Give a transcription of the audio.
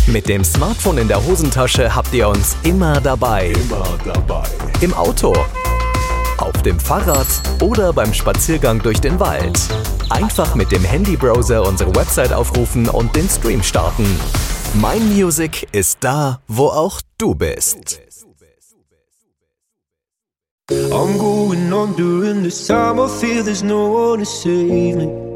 Mit dem Smartphone in der Hosentasche habt ihr uns immer dabei. Im Auto, auf dem Fahrrad oder beim Spaziergang durch den Wald. Einfach mit dem Handybrowser unsere Website aufrufen und den Stream starten. Mein Music ist da, wo auch du bist. I'm going on during this time. I feel there's no one to save me.